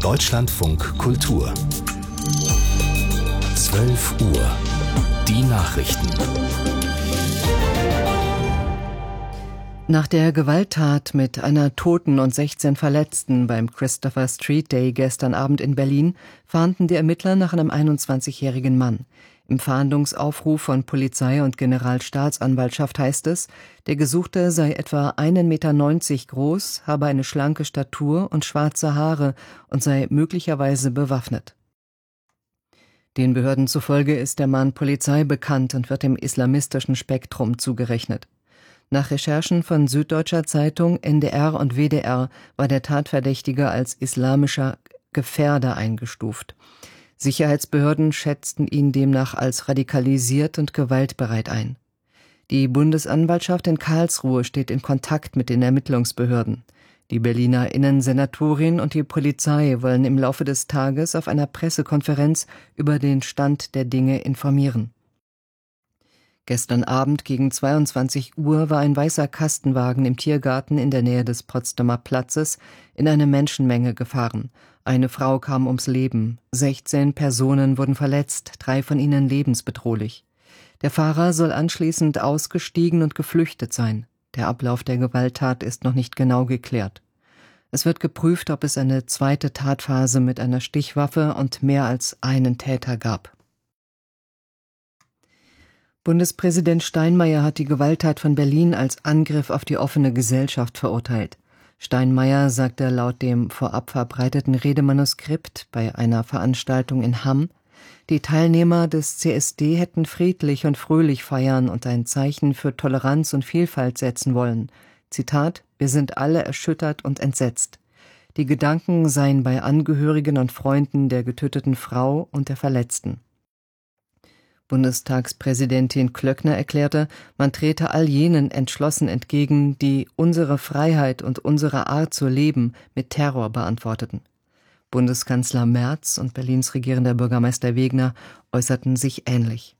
Deutschlandfunk Kultur 12 Uhr. Die Nachrichten. Nach der Gewalttat mit einer Toten und 16 Verletzten beim Christopher Street Day gestern Abend in Berlin fahnden die Ermittler nach einem 21-jährigen Mann. Im Fahndungsaufruf von Polizei und Generalstaatsanwaltschaft heißt es, der Gesuchte sei etwa 1,90 Meter groß, habe eine schlanke Statur und schwarze Haare und sei möglicherweise bewaffnet. Den Behörden zufolge ist der Mann Polizei bekannt und wird dem islamistischen Spektrum zugerechnet. Nach Recherchen von Süddeutscher Zeitung, NDR und WDR war der Tatverdächtige als islamischer Gefährder eingestuft. Sicherheitsbehörden schätzten ihn demnach als radikalisiert und gewaltbereit ein. Die Bundesanwaltschaft in Karlsruhe steht in Kontakt mit den Ermittlungsbehörden. Die Berliner Innensenatorin und die Polizei wollen im Laufe des Tages auf einer Pressekonferenz über den Stand der Dinge informieren. Gestern Abend gegen 22 Uhr war ein weißer Kastenwagen im Tiergarten in der Nähe des Potsdamer Platzes in eine Menschenmenge gefahren. Eine Frau kam ums Leben, 16 Personen wurden verletzt, 3 von ihnen lebensbedrohlich. Der Fahrer soll anschließend ausgestiegen und geflüchtet sein. Der Ablauf der Gewalttat ist noch nicht genau geklärt. Es wird geprüft, ob es eine zweite Tatphase mit einer Stichwaffe und mehr als einen Täter gab. Bundespräsident Steinmeier hat die Gewalttat von Berlin als Angriff auf die offene Gesellschaft verurteilt. Steinmeier sagte laut dem vorab verbreiteten Redemanuskript bei einer Veranstaltung in Hamm, die Teilnehmer des CSD hätten friedlich und fröhlich feiern und ein Zeichen für Toleranz und Vielfalt setzen wollen. Zitat: Wir sind alle erschüttert und entsetzt. Die Gedanken seien bei Angehörigen und Freunden der getöteten Frau und der Verletzten. Bundestagspräsidentin Klöckner erklärte, man trete all jenen entschlossen entgegen, die unsere Freiheit und unsere Art zu leben mit Terror beantworteten. Bundeskanzler Merz und Berlins regierender Bürgermeister Wegner äußerten sich ähnlich.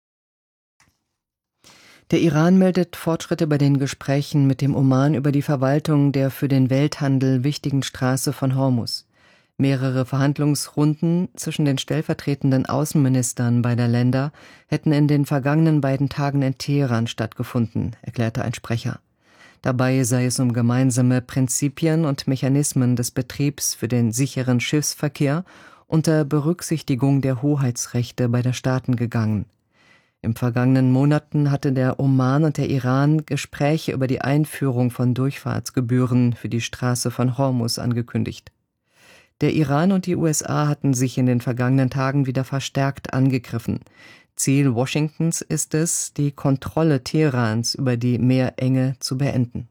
Der Iran meldet Fortschritte bei den Gesprächen mit dem Oman über die Verwaltung der für den Welthandel wichtigen Straße von Hormuz. Mehrere Verhandlungsrunden zwischen den stellvertretenden Außenministern beider Länder hätten in den vergangenen beiden Tagen in Teheran stattgefunden, erklärte ein Sprecher. Dabei sei es um gemeinsame Prinzipien und Mechanismen des Betriebs für den sicheren Schiffsverkehr unter Berücksichtigung der Hoheitsrechte beider Staaten gegangen. Im vergangenen Monaten hatte der Oman und der Iran Gespräche über die Einführung von Durchfahrtsgebühren für die Straße von Hormuz angekündigt. Der Iran und die USA hatten sich in den vergangenen Tagen wieder verstärkt angegriffen. Ziel Washingtons ist es, die Kontrolle Teherans über die Meerenge zu beenden.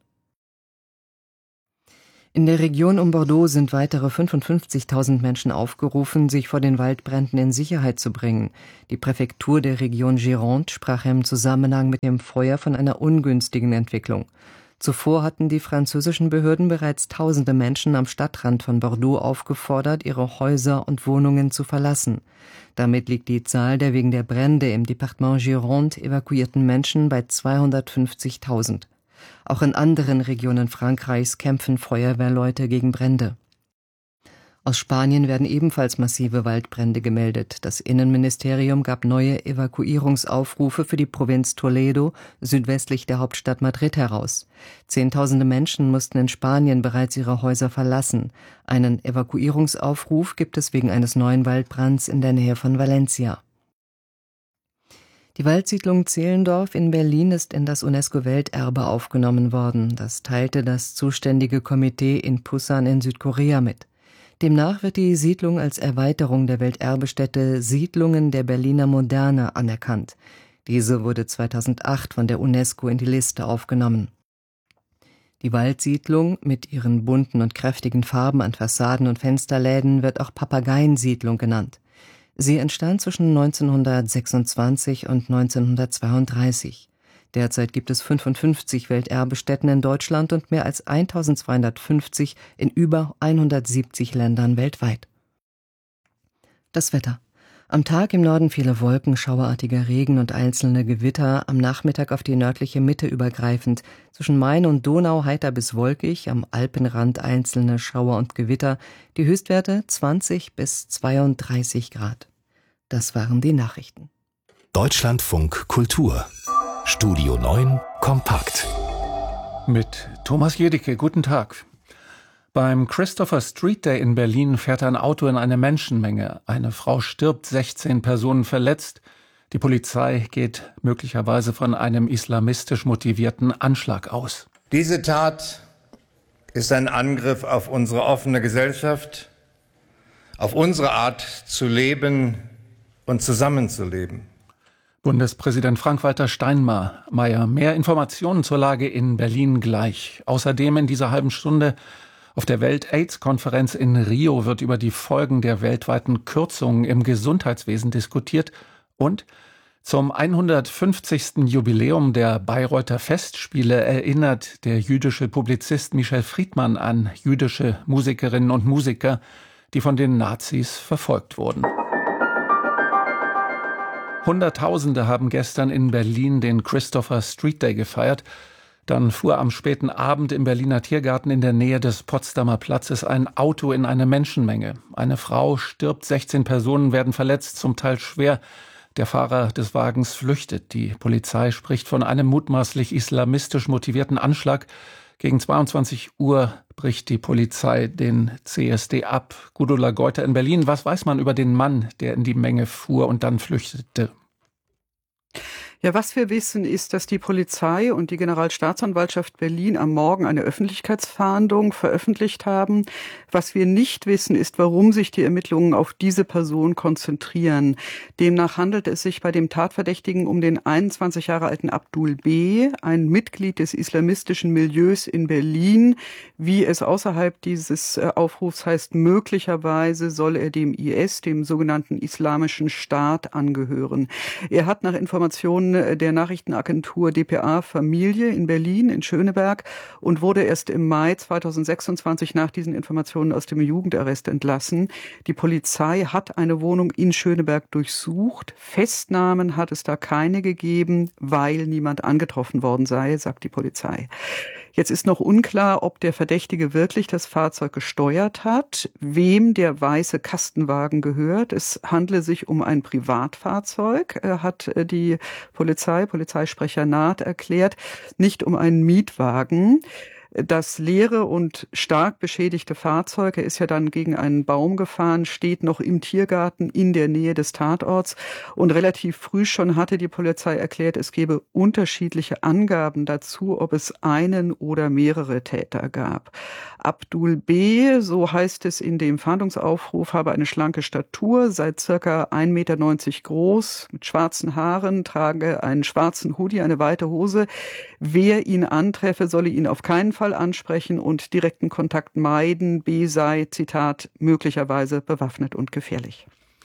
In der Region um Bordeaux sind weitere 55.000 Menschen aufgerufen, sich vor den Waldbränden in Sicherheit zu bringen. Die Präfektur der Region Gironde sprach im Zusammenhang mit dem Feuer von einer ungünstigen Entwicklung. Zuvor hatten die französischen Behörden bereits tausende Menschen am Stadtrand von Bordeaux aufgefordert, ihre Häuser und Wohnungen zu verlassen. Damit liegt die Zahl der wegen der Brände im Departement Gironde evakuierten Menschen bei 250.000. Auch in anderen Regionen Frankreichs kämpfen Feuerwehrleute gegen Brände. Aus Spanien werden ebenfalls massive Waldbrände gemeldet. Das Innenministerium gab neue Evakuierungsaufrufe für die Provinz Toledo, südwestlich der Hauptstadt Madrid heraus. Zehntausende Menschen mussten in Spanien bereits ihre Häuser verlassen. Einen Evakuierungsaufruf gibt es wegen eines neuen Waldbrands in der Nähe von Valencia. Die Waldsiedlung Zehlendorf in Berlin ist in das UNESCO-Welterbe aufgenommen worden. Das teilte das zuständige Komitee in Pusan in Südkorea mit. Demnach wird die Siedlung als Erweiterung der Welterbestätte Siedlungen der Berliner Moderne anerkannt. Diese wurde 2008 von der UNESCO in die Liste aufgenommen. Die Waldsiedlung mit ihren bunten und kräftigen Farben an Fassaden und Fensterläden wird auch Papageiensiedlung genannt. Sie entstand zwischen 1926 und 1932. Derzeit gibt es 55 Welterbestätten in Deutschland und mehr als 1250 in über 170 Ländern weltweit. Das Wetter. Am Tag im Norden viele Wolken, schauerartiger Regen und einzelne Gewitter, am Nachmittag auf die nördliche Mitte übergreifend. Zwischen Main und Donau heiter bis wolkig, am Alpenrand einzelne Schauer und Gewitter. Die Höchstwerte 20 bis 32 Grad. Das waren die Nachrichten. Deutschlandfunk Kultur. Studio 9 kompakt. Mit Thomas Jedicke, guten Tag. Beim Christopher Street Day in Berlin fährt ein Auto in eine Menschenmenge. Eine Frau stirbt, 16 Personen verletzt. Die Polizei geht möglicherweise von einem islamistisch motivierten Anschlag aus. Diese Tat ist ein Angriff auf unsere offene Gesellschaft, auf unsere Art zu leben und zusammenzuleben. Bundespräsident Frank-Walter Steinmeier. Mehr Informationen zur Lage in Berlin gleich. Außerdem in dieser halben Stunde auf der Welt-AIDS-Konferenz in Rio wird über die Folgen der weltweiten Kürzungen im Gesundheitswesen diskutiert und zum 150. Jubiläum der Bayreuther Festspiele erinnert der jüdische Publizist Michel Friedmann an jüdische Musikerinnen und Musiker, die von den Nazis verfolgt wurden. Hunderttausende haben gestern in Berlin den Christopher Street Day gefeiert. Dann fuhr am späten Abend im Berliner Tiergarten in der Nähe des Potsdamer Platzes ein Auto in eine Menschenmenge. Eine Frau stirbt, 16 Personen werden verletzt, zum Teil schwer. Der Fahrer des Wagens flüchtet. Die Polizei spricht von einem mutmaßlich islamistisch motivierten Anschlag. Gegen 22 Uhr bricht die Polizei den CSD ab. Gudula Geuter in Berlin. Was weiß man über den Mann, der in die Menge fuhr und dann flüchtete? Ja, was wir wissen, ist, dass die Polizei und die Generalstaatsanwaltschaft Berlin am Morgen eine Öffentlichkeitsfahndung veröffentlicht haben. Was wir nicht wissen, ist, warum sich die Ermittlungen auf diese Person konzentrieren. Demnach handelt es sich bei dem Tatverdächtigen um den 21 Jahre alten Abdul B., ein Mitglied des islamistischen Milieus in Berlin. Wie es außerhalb dieses Aufrufs heißt, möglicherweise soll er dem IS, dem sogenannten Islamischen Staat, angehören. Er hat nach Informationen der Nachrichtenagentur dpa Familie in Berlin, in Schöneberg, und wurde erst im Mai 2026 nach diesen Informationen aus dem Jugendarrest entlassen. Die Polizei hat eine Wohnung in Schöneberg durchsucht. Festnahmen hat es da keine gegeben, weil niemand angetroffen worden sei, sagt die Polizei. Jetzt ist noch unklar, ob der Verdächtige wirklich das Fahrzeug gesteuert hat, wem der weiße Kastenwagen gehört. Es handle sich um ein Privatfahrzeug, hat die Polizeisprecher Naht erklärt, nicht um einen Mietwagen. Das leere und stark beschädigte Fahrzeug, er ist ja dann gegen einen Baum gefahren, steht noch im Tiergarten in der Nähe des Tatorts. Und relativ früh schon hatte die Polizei erklärt, es gebe unterschiedliche Angaben dazu, ob es einen oder mehrere Täter gab. Abdul B., so heißt es in dem Fahndungsaufruf, habe eine schlanke Statur, sei circa 1,90 Meter groß, mit schwarzen Haaren, trage einen schwarzen Hoodie, eine weite Hose. Wer ihn antreffe, solle ihn auf keinen Fall ansprechen und direkten Kontakt meiden. B sei, Zitat, möglicherweise bewaffnet und gefährlich.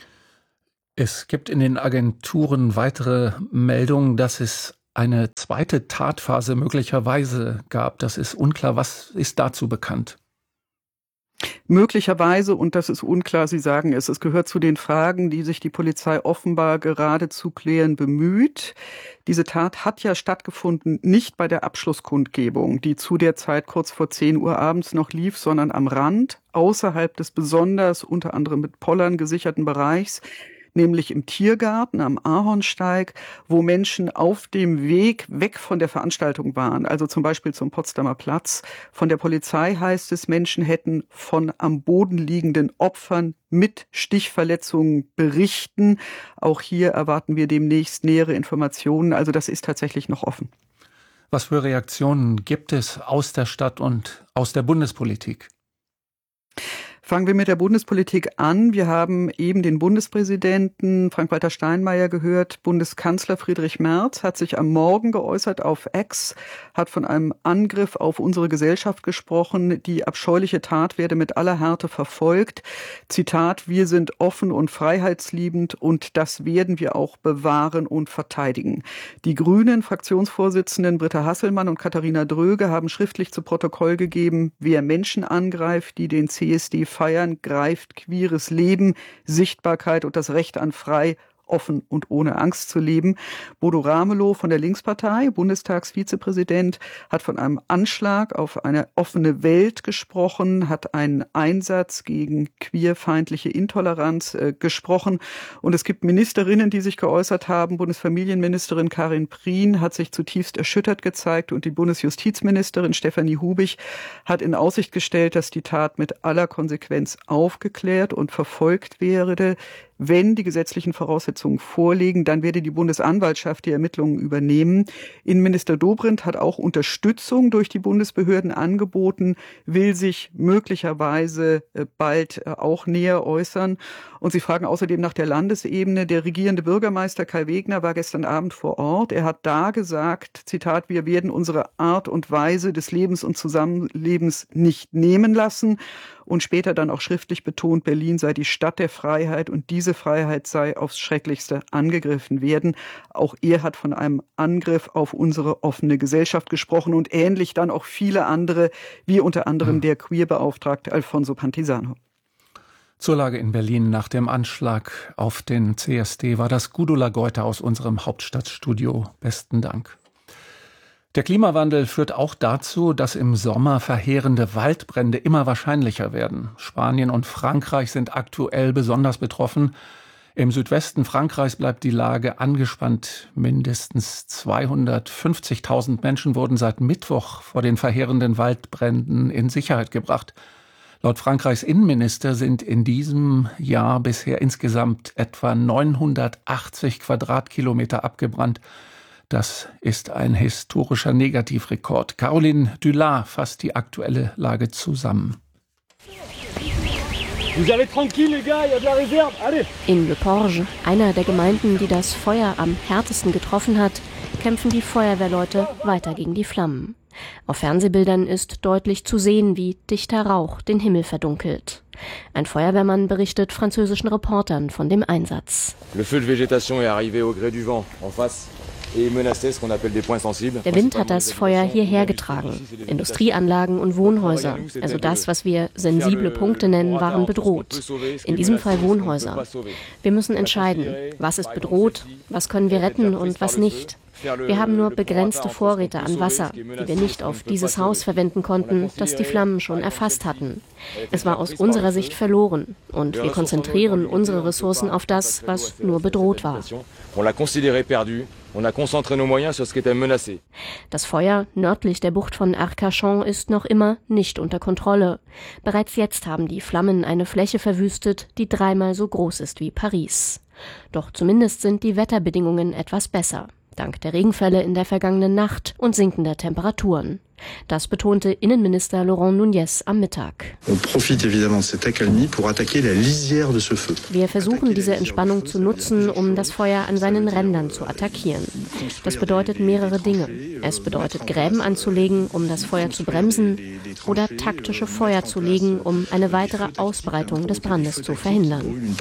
Es gibt in den Agenturen weitere Meldungen, dass es eine zweite Tatphase möglicherweise gab. Das ist unklar. Was ist dazu bekannt? Möglicherweise, und das ist unklar, Sie sagen es, es gehört zu den Fragen, die sich die Polizei offenbar gerade zu klären bemüht. Diese Tat hat ja stattgefunden, nicht bei der Abschlusskundgebung, die zu der Zeit kurz vor 10 Uhr abends noch lief, sondern am Rand, außerhalb des besonders unter anderem mit Pollern gesicherten Bereichs, nämlich im Tiergarten am Ahornsteig, wo Menschen auf dem Weg weg von der Veranstaltung waren, also zum Beispiel zum Potsdamer Platz. Von der Polizei heißt es, Menschen hätten von am Boden liegenden Opfern mit Stichverletzungen berichten. Auch hier erwarten wir demnächst nähere Informationen. Also das ist tatsächlich noch offen. Was für Reaktionen gibt es aus der Stadt und aus der Bundespolitik? Fangen wir mit der Bundespolitik an. Wir haben eben den Bundespräsidenten Frank-Walter Steinmeier gehört. Bundeskanzler Friedrich Merz hat sich am Morgen geäußert auf X, hat von einem Angriff auf unsere Gesellschaft gesprochen. Die abscheuliche Tat werde mit aller Härte verfolgt. Zitat, wir sind offen und freiheitsliebend und das werden wir auch bewahren und verteidigen. Die Grünen Fraktionsvorsitzenden Britta Hasselmann und Katharina Dröge haben schriftlich zu Protokoll gegeben, wer Menschen angreift, die den CSD feiern, greift queeres Leben, Sichtbarkeit und das Recht an frei, offen und ohne Angst zu leben. Bodo Ramelow von der Linkspartei, Bundestagsvizepräsident, hat von einem Anschlag auf eine offene Welt gesprochen, hat einen Einsatz gegen queerfeindliche Intoleranz gesprochen. Und es gibt Ministerinnen, die sich geäußert haben. Bundesfamilienministerin Karin Prien hat sich zutiefst erschüttert gezeigt und die Bundesjustizministerin Stefanie Hubig hat in Aussicht gestellt, dass die Tat mit aller Konsequenz aufgeklärt und verfolgt werde. Wenn die gesetzlichen Voraussetzungen vorliegen, dann werde die Bundesanwaltschaft die Ermittlungen übernehmen. Innenminister Dobrindt hat auch Unterstützung durch die Bundesbehörden angeboten, will sich möglicherweise bald auch näher äußern. Und Sie fragen außerdem nach der Landesebene. Der regierende Bürgermeister Kai Wegner war gestern Abend vor Ort. Er hat da gesagt, Zitat, wir werden unsere Art und Weise des Lebens und Zusammenlebens nicht nehmen lassen. Und später dann auch schriftlich betont, Berlin sei die Stadt der Freiheit und diese Freiheit sei aufs Schrecklichste angegriffen werden. Auch er hat von einem Angriff auf unsere offene Gesellschaft gesprochen und ähnlich dann auch viele andere, wie unter anderem der Queerbeauftragte Alfonso Pantisano. Zur Lage in Berlin nach dem Anschlag auf den CSD war das Gudula Goite aus unserem Hauptstadtstudio. Besten Dank. Der Klimawandel führt auch dazu, dass im Sommer verheerende Waldbrände immer wahrscheinlicher werden. Spanien und Frankreich sind aktuell besonders betroffen. Im Südwesten Frankreichs bleibt die Lage angespannt. Mindestens 250.000 Menschen wurden seit Mittwoch vor den verheerenden Waldbränden in Sicherheit gebracht. Laut Frankreichs Innenminister sind in diesem Jahr bisher insgesamt etwa 980 Quadratkilometer abgebrannt. Das ist ein historischer Negativrekord. Caroline Dulard fasst die aktuelle Lage zusammen. In Le Porge, einer der Gemeinden, die das Feuer am härtesten getroffen hat, kämpfen die Feuerwehrleute weiter gegen die Flammen. Auf Fernsehbildern ist deutlich zu sehen, wie dichter Rauch den Himmel verdunkelt. Ein Feuerwehrmann berichtet französischen Reportern von dem Einsatz. Le feu de végétation est arrivé au gré du vent en face. Der Wind hat das Feuer hierher getragen. Industrieanlagen und Wohnhäuser, also das, was wir sensible Punkte nennen, waren bedroht. In diesem Fall Wohnhäuser. Wir müssen entscheiden, was ist bedroht, was können wir retten und was nicht. Wir haben nur begrenzte Vorräte an Wasser, die wir nicht auf dieses Haus verwenden konnten, das die Flammen schon erfasst hatten. Es war aus unserer Sicht verloren und wir konzentrieren unsere Ressourcen auf das, was nur bedroht war. Das Feuer nördlich der Bucht von Arcachon ist noch immer nicht unter Kontrolle. Bereits jetzt haben die Flammen eine Fläche verwüstet, die 3-mal so groß ist wie Paris. Doch zumindest sind die Wetterbedingungen etwas besser. Dank der Regenfälle in der vergangenen Nacht und sinkender Temperaturen. Das betonte Innenminister Laurent Nunez am Mittag. Wir versuchen, diese Entspannung zu nutzen, um das Feuer an seinen Rändern zu attackieren. Das bedeutet mehrere Dinge. Es bedeutet, Gräben anzulegen, um das Feuer zu bremsen, oder taktische Feuer zu legen, um eine weitere Ausbreitung des Brandes zu verhindern.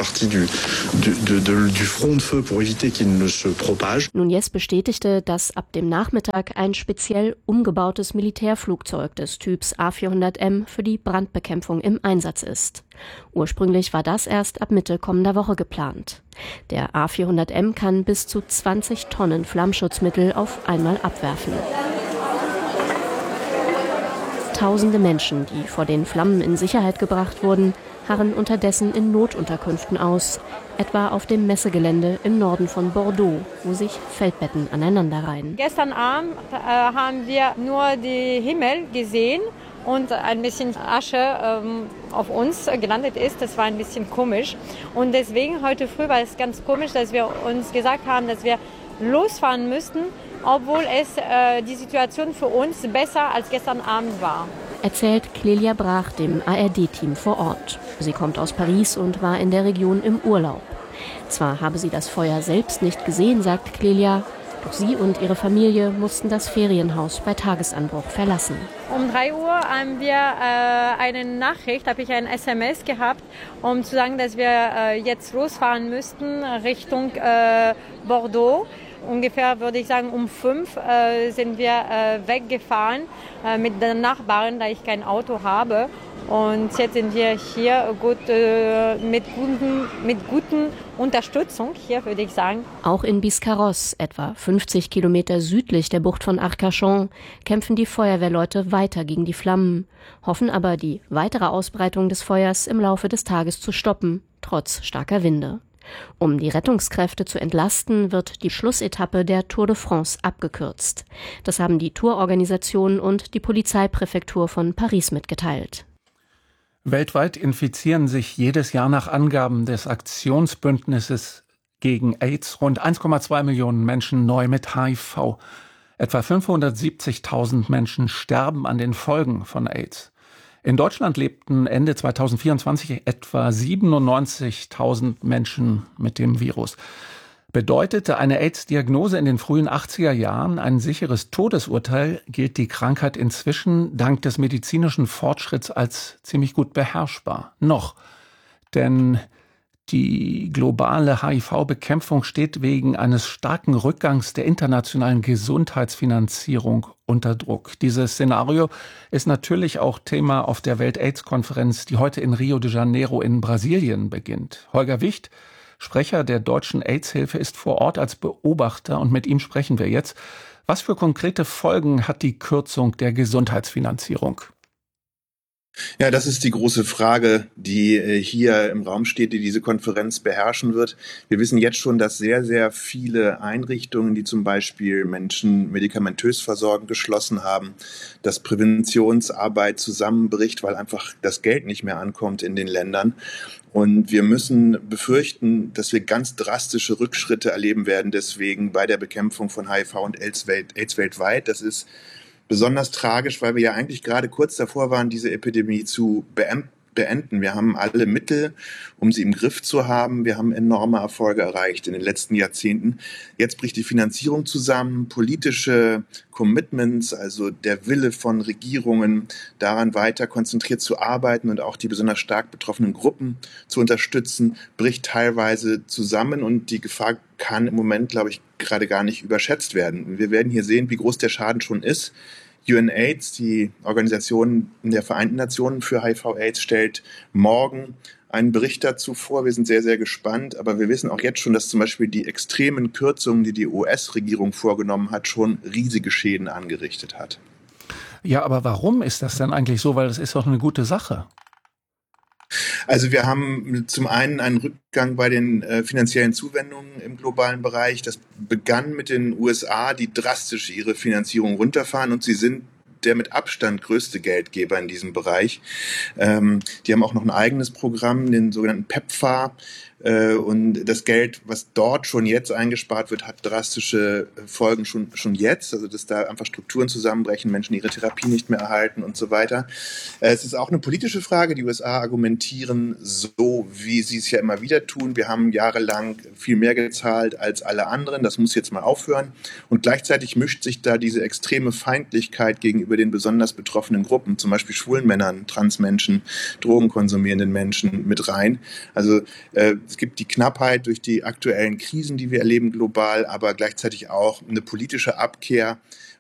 Nunez bestätigte, dass ab dem Nachmittag ein speziell umgebautes Militärflugzeug des Typs A400M für die Brandbekämpfung im Einsatz ist. Ursprünglich war das erst ab Mitte kommender Woche geplant. Der A400M kann bis zu 20 Tonnen Flammschutzmittel auf einmal abwerfen. Tausende Menschen, die vor den Flammen in Sicherheit gebracht wurden, harren unterdessen in Notunterkünften aus, etwa auf dem Messegelände im Norden von Bordeaux, wo sich Feldbetten aneinanderreihen. Gestern Abend haben wir nur den Himmel gesehen und ein bisschen Asche auf uns gelandet ist. Das war ein bisschen komisch. Und deswegen heute früh war es ganz komisch, dass wir uns gesagt haben, dass wir losfahren müssten, obwohl es die Situation für uns besser als gestern Abend war. Erzählt Clélia Brach dem ARD-Team vor Ort. Sie kommt aus Paris und war in der Region im Urlaub. Zwar habe sie das Feuer selbst nicht gesehen, sagt Clélia, doch sie und ihre Familie mussten das Ferienhaus bei Tagesanbruch verlassen. Um 3 Uhr haben wir eine Nachricht, habe ich ein SMS gehabt, um zu sagen, dass wir jetzt losfahren müssten Richtung Bordeaux. ungefähr, würde ich sagen, um 5 sind wir weggefahren mit den Nachbarn, da ich kein Auto habe. Und jetzt sind wir hier mit guten Unterstützung hier, würde ich sagen. Auch in Biscarrosse, etwa 50 Kilometer südlich der Bucht von Arcachon, kämpfen die Feuerwehrleute weiter gegen die Flammen, hoffen aber, die weitere Ausbreitung des Feuers im Laufe des Tages zu stoppen, trotz starker Winde. Um die Rettungskräfte zu entlasten, wird die Schlussetappe der Tour de France abgekürzt. Das haben die Tourorganisationen und die Polizeipräfektur von Paris mitgeteilt. Weltweit infizieren sich jedes Jahr nach Angaben des Aktionsbündnisses gegen AIDS rund 1,2 Millionen Menschen neu mit HIV. Etwa 570.000 Menschen sterben an den Folgen von AIDS. In Deutschland lebten Ende 2024 etwa 97.000 Menschen mit dem Virus. Bedeutete eine AIDS-Diagnose in den frühen 80er Jahren ein sicheres Todesurteil, gilt die Krankheit inzwischen dank des medizinischen Fortschritts als ziemlich gut beherrschbar. Noch. Denn die globale HIV-Bekämpfung steht wegen eines starken Rückgangs der internationalen Gesundheitsfinanzierung unter Druck. Dieses Szenario ist natürlich auch Thema auf der Welt-AIDS-Konferenz, die heute in Rio de Janeiro in Brasilien beginnt. Holger Wicht, Sprecher der Deutschen AIDS-Hilfe, ist vor Ort als Beobachter und mit ihm sprechen wir jetzt. Was für konkrete Folgen hat die Kürzung der Gesundheitsfinanzierung? Ja, das ist die große Frage, die hier im Raum steht, die diese Konferenz beherrschen wird. Wir wissen jetzt schon, dass sehr, sehr viele Einrichtungen, die zum Beispiel Menschen medikamentös versorgen, geschlossen haben, dass Präventionsarbeit zusammenbricht, weil einfach das Geld nicht mehr ankommt in den Ländern. Und wir müssen befürchten, dass wir ganz drastische Rückschritte erleben werden, deswegen bei der Bekämpfung von HIV und AIDS weltweit. Das ist besonders tragisch, weil wir ja eigentlich gerade kurz davor waren, diese Epidemie zu beenden. Wir haben alle Mittel, um sie im Griff zu haben. Wir haben enorme Erfolge erreicht in den letzten Jahrzehnten. Jetzt bricht die Finanzierung zusammen, politische Commitments, also der Wille von Regierungen, daran weiter konzentriert zu arbeiten und auch die besonders stark betroffenen Gruppen zu unterstützen, bricht teilweise zusammen und die Gefahr kann im Moment, glaube ich, gerade gar nicht überschätzt werden. Wir werden hier sehen, wie groß der Schaden schon ist. UNAIDS, die Organisation der Vereinten Nationen für HIV/AIDS, stellt morgen einen Bericht dazu vor. Wir sind sehr, sehr gespannt, aber wir wissen auch jetzt schon, dass zum Beispiel die extremen Kürzungen, die die US-Regierung vorgenommen hat, schon riesige Schäden angerichtet hat. Ja, aber warum ist das denn eigentlich so? Weil das ist doch eine gute Sache. Also wir haben zum einen einen Rückgang bei den finanziellen Zuwendungen im globalen Bereich. Das begann mit den USA, die drastisch ihre Finanzierung runterfahren, und sie sind der mit Abstand größte Geldgeber in diesem Bereich. Die haben auch noch ein eigenes Programm, den sogenannten PEPFAR. Und das Geld, was dort schon jetzt eingespart wird, hat drastische Folgen schon jetzt. Also dass da einfach Strukturen zusammenbrechen, Menschen ihre Therapie nicht mehr erhalten und so weiter. Es ist auch eine politische Frage. Die USA argumentieren so, wie sie es ja immer wieder tun. Wir haben jahrelang viel mehr gezahlt als alle anderen. Das muss jetzt mal aufhören. Und gleichzeitig mischt sich da diese extreme Feindlichkeit gegenüber den besonders betroffenen Gruppen, zum Beispiel schwulen Männern, Transmenschen, drogenkonsumierenden Menschen mit rein. Also es gibt die Knappheit durch die aktuellen Krisen, die wir erleben global, aber gleichzeitig auch eine politische Abkehr